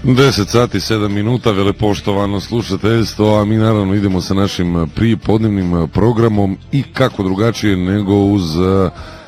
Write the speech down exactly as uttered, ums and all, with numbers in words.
deset sati sedam minuta, velepoštovano slušateljstvo, a mi naravno idemo sa našim prijepodnevnim programom i kako drugačije nego uz